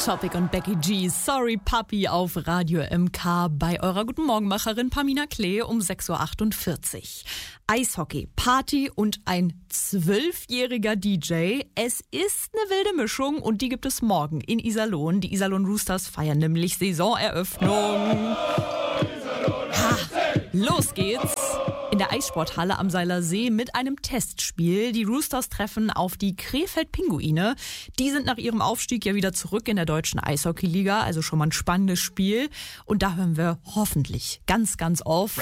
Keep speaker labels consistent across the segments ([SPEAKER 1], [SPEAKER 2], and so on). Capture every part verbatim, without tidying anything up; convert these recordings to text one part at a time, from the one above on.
[SPEAKER 1] Topic und Becky G, Sorry Puppy auf Radio M K bei eurer Guten Morgenmacherin Pamina Klee um sechs Uhr achtundvierzig. Eishockey, Party und ein zwölfjähriger D J. Es ist eine wilde Mischung und die gibt es morgen in Iserlohn. Die Iserlohn Roosters feiern nämlich Saisoneröffnung. Ha, los geht's! In der Eissporthalle am Seiler See mit einem Testspiel. Die Roosters treffen auf die Krefeld-Pinguine. Die sind nach ihrem Aufstieg ja wieder zurück in der deutschen Eishockeyliga. Also schon mal ein spannendes Spiel. Und da hören wir hoffentlich ganz, ganz oft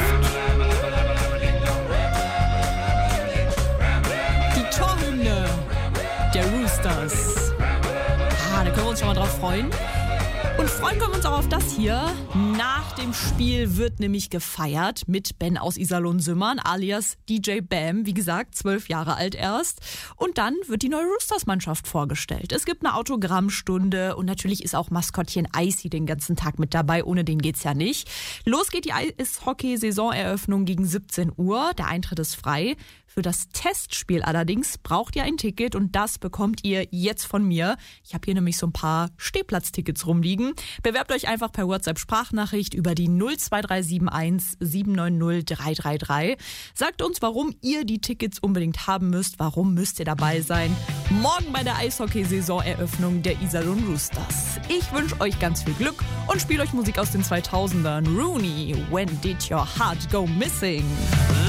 [SPEAKER 1] die Torhymne der Roosters. Ah, da können wir uns schon mal drauf freuen. Und freuen können wir uns auch auf das hier. Nach dem Spiel wird nämlich gefeiert mit Ben aus Iserlohn-Sümmern, alias D J Bam, wie gesagt, zwölf Jahre alt erst. Und dann wird die neue Roosters-Mannschaft vorgestellt. Es gibt eine Autogrammstunde und natürlich ist auch Maskottchen Icy den ganzen Tag mit dabei. Ohne den geht's ja nicht. Los geht die Eishockey-Saisoneröffnung gegen siebzehn Uhr. Der Eintritt ist frei. Für das Testspiel allerdings braucht ihr ein Ticket und das bekommt ihr jetzt von mir. Ich habe hier nämlich so ein paar Stehplatztickets rumliegen. Bewerbt euch einfach per WhatsApp-Sprachnachricht über die null zwei drei sieben eins sieben neun null drei drei drei. Sagt uns, warum ihr die Tickets unbedingt haben müsst. Warum müsst ihr dabei sein? Morgen bei der Eishockey-Saisoneröffnung der Iserlohn Roosters. Ich wünsche euch ganz viel Glück und spiele euch Musik aus den zweitausendern. Rooney, When Did Your Heart Go Missing?